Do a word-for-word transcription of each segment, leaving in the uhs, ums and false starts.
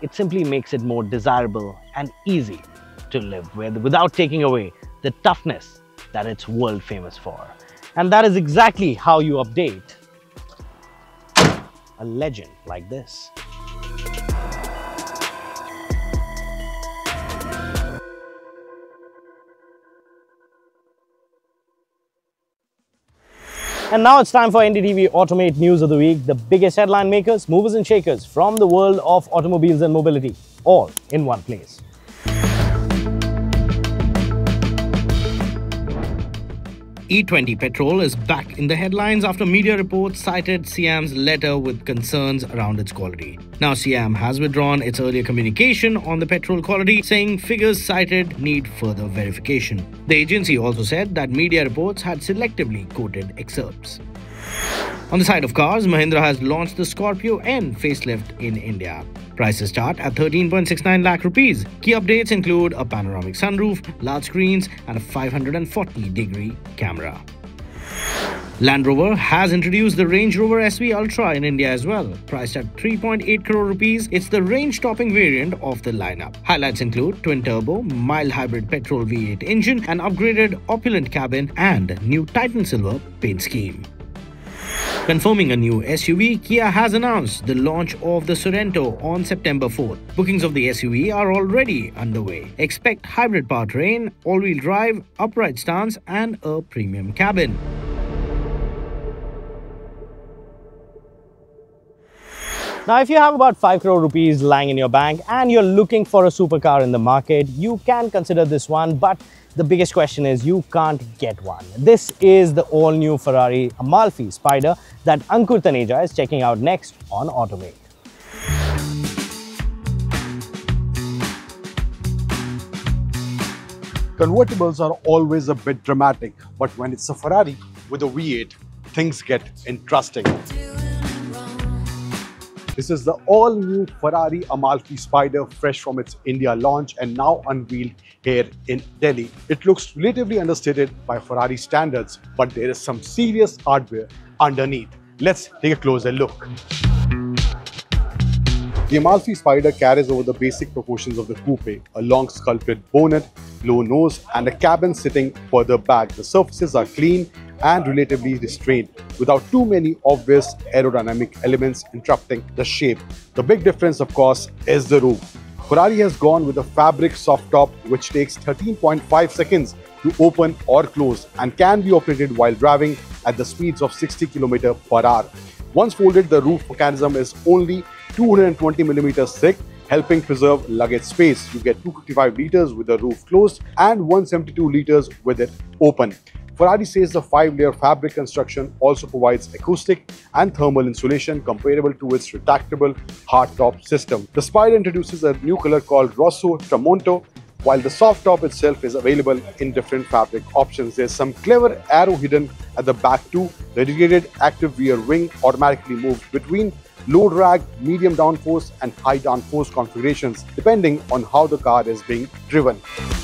it simply makes it more desirable and easy to live with without taking away the toughness that it's world famous for. And that is exactly how you update a legend like this. And now it's time for N D T V Automate News of the Week, the biggest headline makers, movers and shakers from the world of automobiles and mobility, all in one place. E twenty petrol is back in the headlines after media reports cited SIAM's letter with concerns around its quality. Now SIAM has withdrawn its earlier communication on the petrol quality, saying figures cited need further verification. The agency also said that media reports had selectively quoted excerpts. On the side of cars, Mahindra has launched the Scorpio N facelift in India. Prices start at thirteen point six nine lakh rupees. Key updates include a panoramic sunroof, large screens and a five hundred forty degree camera. Land Rover has introduced the Range Rover S V Ultra in India as well. Priced at three point eight crore rupees, it's the range-topping variant of the lineup. Highlights include twin-turbo, mild hybrid petrol V eight engine, an upgraded opulent cabin and new Titan Silver paint scheme. Confirming a new S U V, Kia has announced the launch of the Sorento on September fourth. Bookings of the S U V are already underway. Expect hybrid powertrain, all-wheel drive, upright stance and a premium cabin. Now, if you have about five crore rupees lying in your bank and you're looking for a supercar in the market, you can consider this one, but the biggest question is you can't get one. This is the all-new Ferrari Amalfi Spider that Ankur Taneja is checking out next on Automate. Convertibles are always a bit dramatic, but when it's a Ferrari with a V eight, things get interesting. This is the all-new Ferrari Amalfi Spider, fresh from its India launch and now unveiled here in Delhi. It looks relatively understated by Ferrari standards, but there is some serious hardware underneath. Let's take a closer look. The Amalfi Spider carries over the basic proportions of the coupe, a long sculpted bonnet, low nose and a cabin sitting further back. The surfaces are clean and relatively restrained, without too many obvious aerodynamic elements interrupting the shape. The big difference, of course, is the roof. Ferrari has gone with a fabric soft top which takes thirteen point five seconds to open or close and can be operated while driving at the speeds of sixty kilometers per hour. Once folded, the roof mechanism is only two hundred twenty millimeters thick, helping preserve luggage space. You get two hundred fifty-five liters with the roof closed and one hundred seventy-two liters with it open. Ferrari says the five-layer fabric construction also provides acoustic and thermal insulation comparable to its retractable hardtop system. The Spider introduces a new color called Rosso Tramonto, while the soft top itself is available in different fabric options. There's some clever arrow hidden at the back too. The dedicated active rear wing automatically moves between low drag, medium downforce and high downforce configurations depending on how the car is being driven.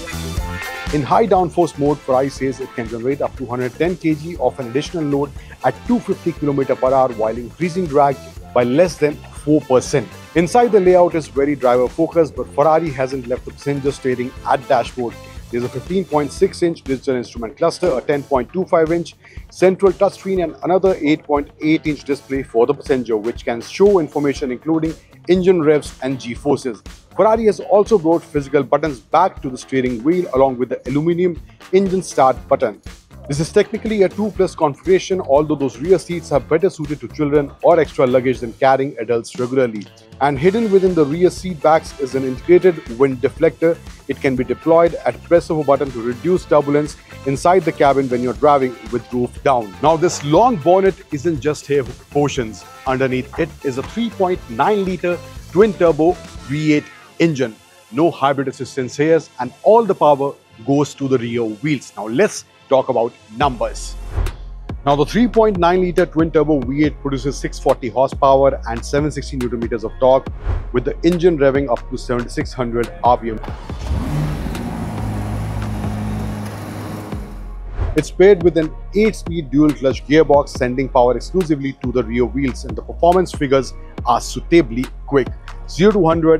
In high downforce mode, Ferrari says it can generate up to one hundred ten kilograms of an additional load at two hundred fifty kilometers per hour while increasing drag by less than four percent. Inside, the layout is very driver focused, but Ferrari hasn't left the passenger steering at dashboard. There's a fifteen point six inch digital instrument cluster, a ten point two five inch central touchscreen and another eight point eight inch display for the passenger, which can show information including engine revs and G-forces. Ferrari has also brought physical buttons back to the steering wheel along with the aluminum engine start button. This is technically a two plus configuration, although those rear seats are better suited to children or extra luggage than carrying adults regularly. And hidden within the rear seat backs is an integrated wind deflector. It can be deployed at press of a button to reduce turbulence inside the cabin when you're driving with roof down. Now, this long bonnet isn't just here for proportions. Underneath it is a three point nine litre twin-turbo V eight engine. No hybrid assistance here, and all the power goes to the rear wheels. Now, let's talk about numbers. Now, the three point nine litre twin-turbo V eight produces six hundred forty horsepower and seven hundred sixty newton meters of torque, with the engine revving up to seventy-six hundred R P M. It's paired with an eight speed dual-clutch gearbox, sending power exclusively to the rear wheels, and the performance figures are suitably quick. zero to one hundred